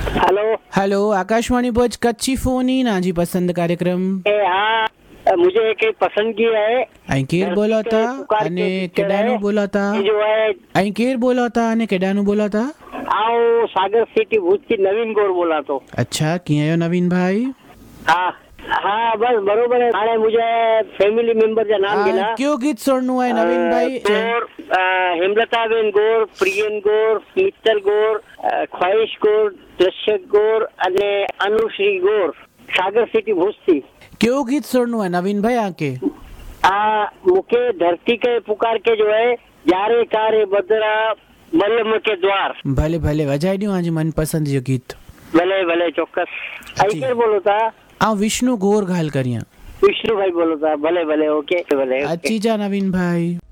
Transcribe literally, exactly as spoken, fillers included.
Hello hello Akashvani Bhuj Kutchi phone in Aji પસંદ કાર્યક્રમ એ હા मुझे एक पसंद की है અહીં કેર બોલાતા અને કેડાનું બોલાતા ये जो है અહીં કેર બોલાતા અને કેડાનું બોલાતા आओ सागर सिटी भूज की नवीन गौर बोला तो અચ્છા ક્યાં આવ્યો નવીન ભાઈ हाँ हाँ बस बरोबर है हाणे मुझे फैमिली मेंबर जा नाम આ गिना કયો ગીત સોડનું હોય નવીન ભાઈ ગોર हेमलताबेन गौर प्रियन गौर मित्तल गौर ख्वाहिश गौर दर्शक गौर અને अनुश्री गौर सागर सिटी भूज थी કયો ગીત સોડનું હોય નવીન ભાઈ આકે आ मुके धरती के पुकार के जो है यारे कारे बदरा मलम के द्वार ભલે ભલે વજાઈ દઉં આજે મનપસંદ જો ગીત भले भले चौक्कस अच्छी। ऐसे बोलो था આ વિષ્ણુ ગોર ઘાલ કર્યા विष्णु भाई बोलो था भले भले ओके भले ओके। અચ્છી જા નવીન ભાઈ